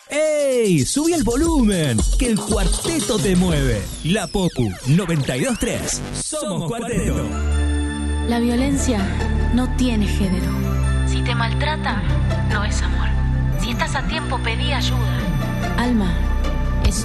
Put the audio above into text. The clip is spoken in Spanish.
¡Ey! ¡Subí el volumen! Que el cuarteto te mueve. La Popu 92.3. Somos Cuarteto. La violencia no tiene género. Si te maltratan, no es amor. Si estás a tiempo, pedí ayuda. Alma,